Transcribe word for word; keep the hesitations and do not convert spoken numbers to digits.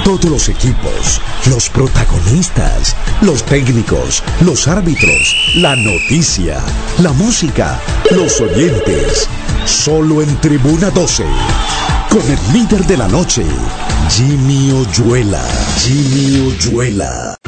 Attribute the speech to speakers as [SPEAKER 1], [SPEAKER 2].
[SPEAKER 1] Todos los equipos, los protagonistas, los técnicos, los árbitros, la noticia, la música, los oyentes. Solo en Tribuna doce. Con el líder de la noche, Jimmy Oyuela. Jimmy Oyuela.